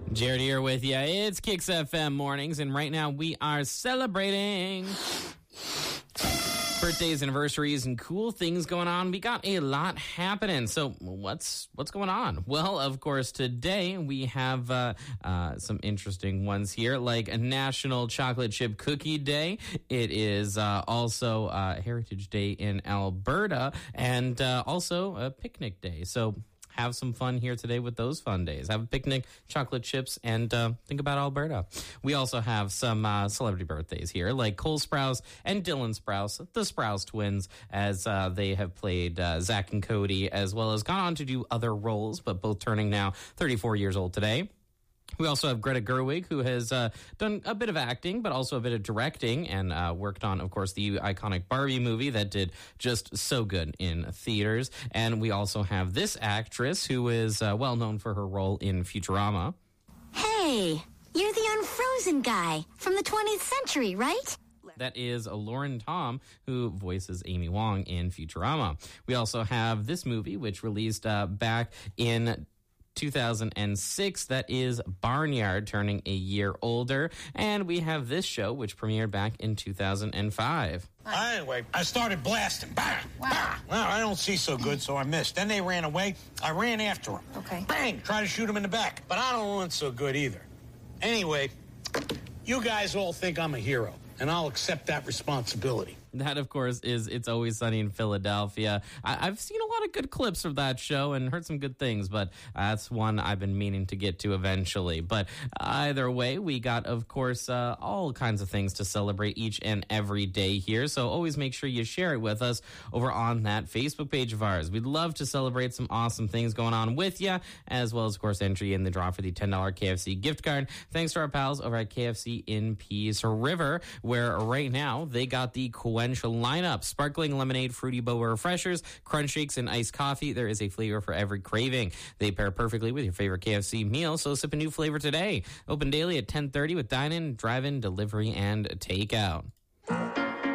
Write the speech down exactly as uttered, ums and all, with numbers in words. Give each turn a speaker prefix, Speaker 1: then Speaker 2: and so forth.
Speaker 1: Jared here with you. It's Kicks F M Mornings, and right now we are celebrating birthdays, anniversaries, and cool things going on. We got a lot happening. So what's what's going on? Well, of course, today we have uh, uh, some interesting ones here, like a National Chocolate Chip Cookie Day. It is uh, also uh, Heritage Day in Alberta, and uh, also a Picnic Day. So have some fun here today with those fun days. Have a picnic, chocolate chips, and uh, think about Alberta. We also have some uh, celebrity birthdays here, like Cole Sprouse and Dylan Sprouse, the Sprouse twins, as uh, they have played uh, Zach and Cody, as well as gone on to do other roles, but both turning now thirty-four years old today. We also have Greta Gerwig, who has uh, done a bit of acting, but also a bit of directing, and uh, worked on, of course, the iconic Barbie movie that did just so good in theaters. And we also have this actress, who is uh, well known for her role in Futurama.
Speaker 2: Hey, you're the Unfrozen guy from the twentieth century, right?
Speaker 1: That is Lauren Tom, who voices Amy Wong in Futurama. We also have this movie, which released uh, back in two thousand six, that is Barnyard, turning a year older. And we have this show, which premiered back in two thousand five.
Speaker 3: Anyway, I started blasting. Bah, bah. Well, I don't see so good, so I missed. Then they ran away. I ran after them.
Speaker 2: Okay.
Speaker 3: Bang! Try to shoot them in the back. But I don't run so good either. Anyway, you guys all think I'm a hero, and I'll accept that responsibility.
Speaker 1: That, of course, is It's Always Sunny in Philadelphia. I- I've seen a lot of good clips of that show and heard some good things, but that's one I've been meaning to get to eventually. But either way, we got, of course, uh, all kinds of things to celebrate each and every day here. So always make sure you share it with us over on that Facebook page of ours. We'd love to celebrate some awesome things going on with you, as well as, of course, entry in the draw for the ten dollars K F C gift card. Thanks to our pals over at K F C in Peace River, where right now they got the Quench lineup: sparkling lemonade, fruity boba refreshers, crunch shakes, and iced coffee. There is a flavor for every craving. They pair perfectly with your favorite K F C meal, so sip a new flavor today. Open daily at ten thirty with dine-in, drive-in, delivery, and takeout.